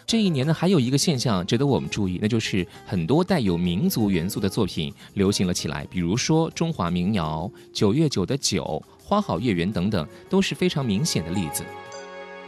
这一年呢，还有一个现象值得我们注意，那就是很多带有民族元素的作品流行了起来，比如说中华民谣、9月9的9、花好月圆等等，都是非常明显的例子。